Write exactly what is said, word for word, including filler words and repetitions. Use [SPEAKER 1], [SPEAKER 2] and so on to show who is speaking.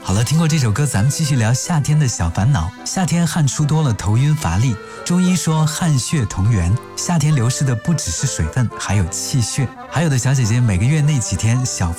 [SPEAKER 1] 好了，听过这首歌，咱们继续聊夏天的小烦恼。夏天汗出多了，头晕乏力。中医说汗血同源，夏天流失的不只是水分，还有气血。还有的小姐姐每个月那几天小